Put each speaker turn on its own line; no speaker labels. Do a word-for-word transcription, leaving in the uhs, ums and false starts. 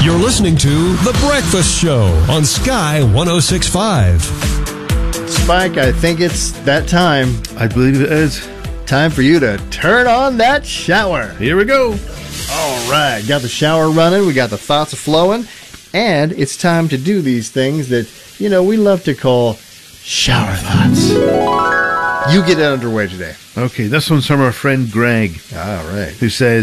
You're listening to The Breakfast Show on Sky one oh six point five.
Spike, I think it's that time.
I believe it is.
Time for you to turn on that shower.
Here we go.
All right. Got the shower running. We got the thoughts flowing. And it's time to do these things that, you know, we love to call shower thoughts. You get it underway today.
Okay, this one's from our friend Greg.
All right.
Who says,